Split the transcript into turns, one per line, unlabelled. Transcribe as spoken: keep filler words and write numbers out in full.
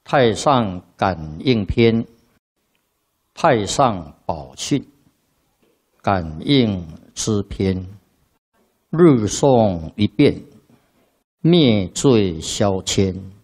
太上感应篇，太上宝训，感应之篇，日诵一遍，灭罪消愆。